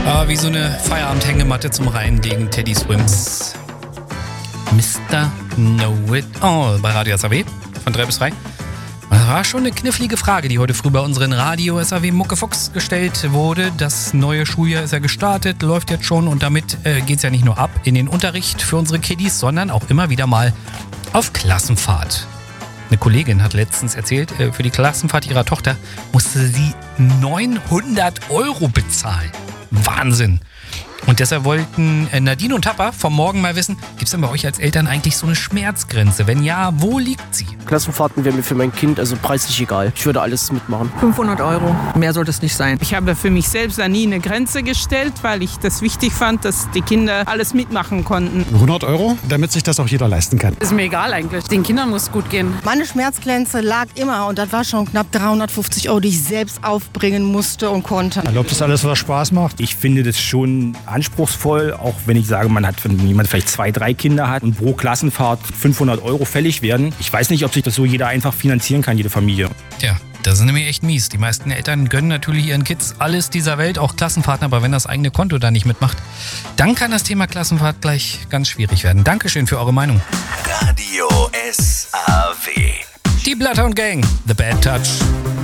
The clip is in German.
Wie so eine Feierabendhängematte zum Reinlegen. Teddy Swims. Mr. Know It All bei Radio SAW von 3 bis 3. Das war schon eine knifflige Frage, die heute früh bei unseren Radio SAW Muckefuchs gestellt wurde. Das neue Schuljahr ist ja gestartet, läuft jetzt schon und damit geht es ja nicht nur ab in den Unterricht für unsere Kiddies, sondern auch immer wieder mal auf Klassenfahrt. Eine Kollegin hat letztens erzählt, für die Klassenfahrt ihrer Tochter musste sie 900 € bezahlen. Wahnsinn! Und deshalb wollten Nadine und Tapper vom Morgen mal wissen, gibt es denn bei euch als Eltern eigentlich so eine Schmerzgrenze? Wenn ja, wo liegt sie? Klassenfahrten wäre mir für mein Kind also preislich egal. Ich würde alles mitmachen. 500 €. Mehr sollte es nicht sein. Ich habe für mich selbst da nie eine Grenze gestellt, weil ich das wichtig fand, dass die Kinder alles mitmachen konnten. 100 €, damit sich das auch jeder leisten kann. Ist mir egal eigentlich. Den Kindern muss es gut gehen. Meine Schmerzgrenze lag immer und das war schon knapp 350 €, die ich selbst aufbringen musste und konnte. Erlaubt das alles, was Spaß macht? Ich finde das schon anspruchsvoll, auch wenn ich sage, wenn jemand vielleicht 2, 3 Kinder hat und pro Klassenfahrt 500 € fällig werden. Ich weiß nicht, ob sich das so jeder einfach finanzieren kann, jede Familie. Tja, das ist nämlich echt mies. Die meisten Eltern gönnen natürlich ihren Kids alles dieser Welt, auch Klassenfahrten, aber wenn das eigene Konto da nicht mitmacht, dann kann das Thema Klassenfahrt gleich ganz schwierig werden. Dankeschön für eure Meinung. Radio SAW. Die Bloodhound Gang, The Bad Touch.